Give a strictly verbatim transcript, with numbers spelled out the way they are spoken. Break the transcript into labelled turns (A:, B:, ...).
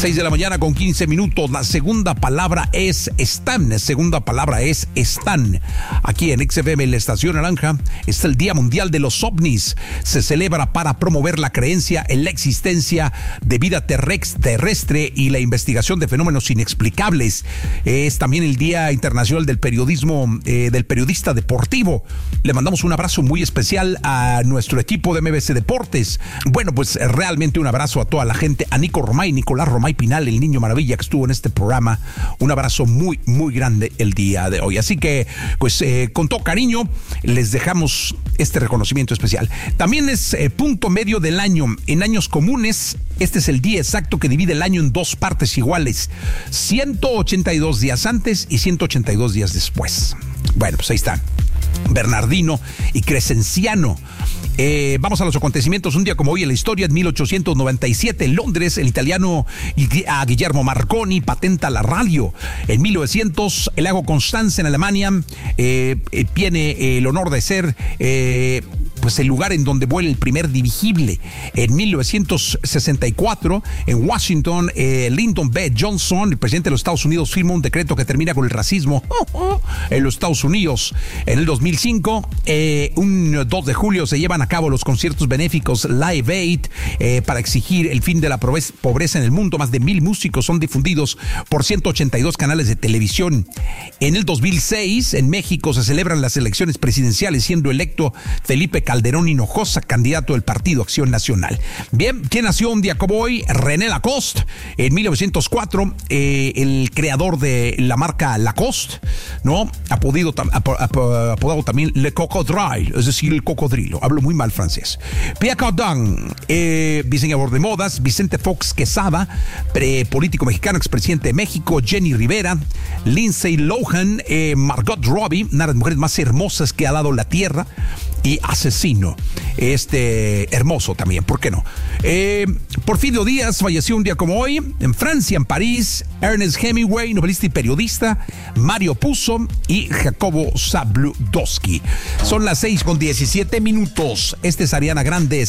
A: seis de la mañana con quince minutos. La segunda palabra es están. Segunda palabra es están. Aquí en X F M, en la Estación Naranja, está el Día Mundial de los OVNIs. Se celebra para promover la creencia en la existencia de vida terrestre y la investigación de fenómenos inexplicables. Es también el Día Internacional del Periodismo, eh, del Periodista Deportivo. Le mandamos un abrazo muy especial a nuestro equipo de M B C Deportes. Bueno, pues realmente un abrazo a toda la gente, a Nico Romay, Nicolás Romay Pinal, el niño maravilla que estuvo en este programa. Un abrazo muy, muy grande el día de hoy. Así que, pues, eh, con todo cariño, les dejamos este reconocimiento especial. También es eh, punto medio del año. En años comunes, este es el día exacto que divide el año en dos partes iguales. ciento ochenta y dos días antes y ciento ochenta y dos días después. Bueno, pues ahí está. Bernardino y Crescenciano. Eh, vamos a los acontecimientos. Un día como hoy en la historia, en mil ochocientos noventa y siete, en Londres, el italiano Guillermo Marconi patenta la radio. En mil novecientos, el lago Constanza en Alemania eh, eh, tiene el honor de ser eh, pues el lugar en donde vuela el primer dirigible. En mil novecientos sesenta y cuatro, en Washington, eh, Lyndon B. Johnson, el presidente de los Estados Unidos, firma un decreto que termina con el racismo en los Estados Unidos. En el dos mil cinco, eh, un dos de julio, se llevan a cabo los conciertos benéficos Live Aid eh, para exigir el fin de la pobreza en el mundo. Más de mil músicos son difundidos por ciento ochenta y dos canales de televisión. En el dos mil seis, en México, se celebran las elecciones presidenciales, siendo electo Felipe Calderón Hinojosa, candidato del Partido Acción Nacional. Bien, ¿quién nació un día como hoy? René Lacoste. En mil novecientos cuatro, eh, el creador de la marca Lacoste, ¿no? Apodido, ap, ap, apodado también Le Cocodrilo, es decir, el cocodrilo. Hablo muy mal francés. Pierre Cardin, eh, diseñador de modas. Vicente Fox Quesada, pre, político mexicano, expresidente de México. Jenny Rivera, Lindsay Lohan, eh, Margot Robbie, una de las mujeres más hermosas que ha dado la tierra. Y Asesino, este hermoso también, ¿por qué no? Eh, Porfirio Díaz falleció un día como hoy, en Francia, en París. Ernest Hemingway, novelista y periodista. Mario Puzo y Jacobo Zabludowski. Son las seis con diecisiete minutos. Este es Ariana Grande.